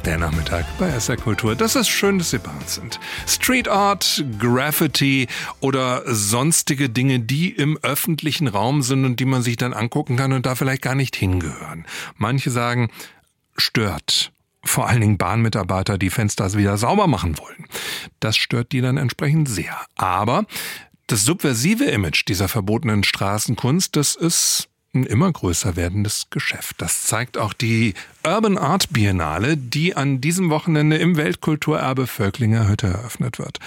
der Nachmittag bei SR Kultur. Das ist schön, dass Sie bei uns sind. Street Art, Graffiti oder sonstige Dinge, die im öffentlichen Raum sind und die man sich dann angucken kann und da vielleicht gar nicht hingehören. Manche sagen, stört. Vor allen Dingen Bahnmitarbeiter, die Fenster wieder sauber machen wollen. Das stört die dann entsprechend sehr. Aber das subversive Image dieser verbotenen Straßenkunst, das ist ein immer größer werdendes Geschäft. Das zeigt auch die Urban Art Biennale, die an diesem Wochenende im Weltkulturerbe Völklinger Hütte eröffnet wird.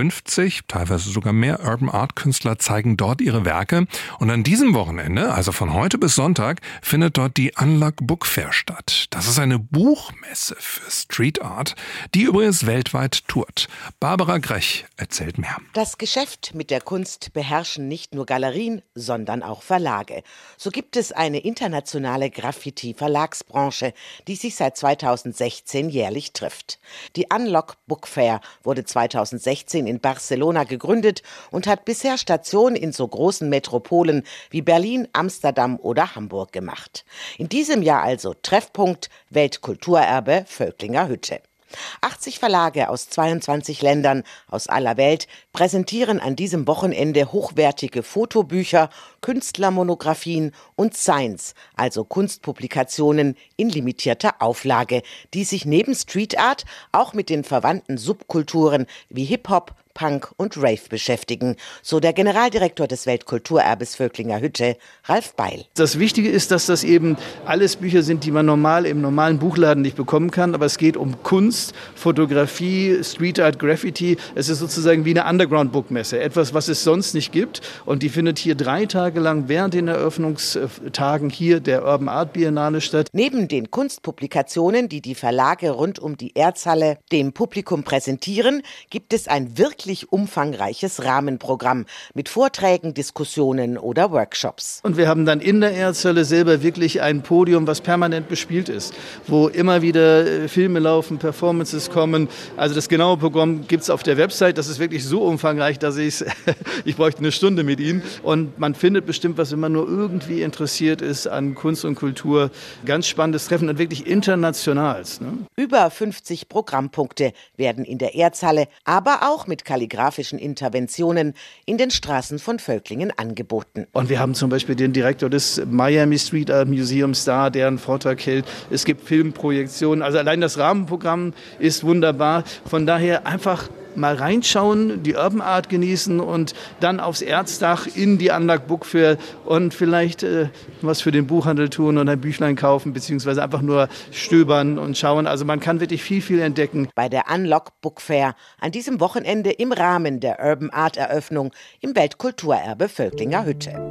50, teilweise sogar mehr Urban Art Künstler zeigen dort ihre Werke. Und an diesem Wochenende, also von heute bis Sonntag, findet dort die Unlock Book Fair statt. Das ist eine Buchmesse für Street Art, die übrigens weltweit tourt. Barbara Grech erzählt mehr. Das Geschäft mit der Kunst beherrschen nicht nur Galerien, sondern auch Verlage. So gibt es eine internationale Graffiti-Verlagsbranche, die sich seit 2016 jährlich trifft. Die Unlock Book Fair wurde 2016 in Barcelona gegründet und hat bisher Station in so großen Metropolen wie Berlin, Amsterdam oder Hamburg gemacht. In diesem Jahr also Treffpunkt Weltkulturerbe Völklinger Hütte. 80 Verlage aus 22 Ländern aus aller Welt präsentieren an diesem Wochenende hochwertige Fotobücher, Künstlermonographien und Signs, also Kunstpublikationen in limitierter Auflage, die sich neben Street Art auch mit den verwandten Subkulturen wie Hip-Hop, Punk und Rave beschäftigen, so der Generaldirektor des Weltkulturerbes Völklinger Hütte, Ralf Beil. Das Wichtige ist, dass das eben alles Bücher sind, die man normal im normalen Buchladen nicht bekommen kann, aber es geht um Kunst, Fotografie, Street Art, Graffiti. Es ist sozusagen wie eine Underground-Bookmesse, etwas, was es sonst nicht gibt, und die findet hier 3 Tage lang während den Eröffnungstagen hier der Urban Art Biennale statt. Neben den Kunstpublikationen, die die Verlage rund um die Erzhalle dem Publikum präsentieren, gibt es ein wirklich umfangreiches Rahmenprogramm mit Vorträgen, Diskussionen oder Workshops. Und wir haben dann in der Erzhalle selber wirklich ein Podium, was permanent bespielt ist, wo immer wieder Filme laufen, Performances kommen. Also das genaue Programm gibt es auf der Website. Das ist wirklich so umfangreich, dass ich bräuchte eine Stunde mit Ihnen. Und man findet bestimmt, was, wenn man nur irgendwie interessiert ist an Kunst und Kultur. Ganz spannendes Treffen und wirklich internationals. Ne? Über 50 Programmpunkte werden in der Erzhalle, aber auch mit kalligraphischen Interventionen in den Straßen von Völklingen angeboten. Und wir haben zum Beispiel den Direktor des Miami Street Art Museums da, der einen Vortrag hält. Es gibt Filmprojektionen. Also allein das Rahmenprogramm ist wunderbar. Von daher einfach mal reinschauen, die Urban Art genießen und dann aufs Erzdach in die Unlock Book Fair und vielleicht was für den Buchhandel tun und ein Büchlein kaufen, beziehungsweise einfach nur stöbern und schauen. Also man kann wirklich viel entdecken. Bei der Unlock Book Fair an diesem Wochenende im Rahmen der Urban Art Eröffnung im Weltkulturerbe Völklinger Hütte.